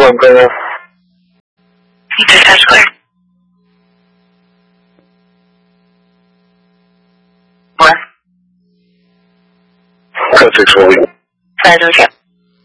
One Golf. Dispatch clear. What? Code 6 Willie. 502.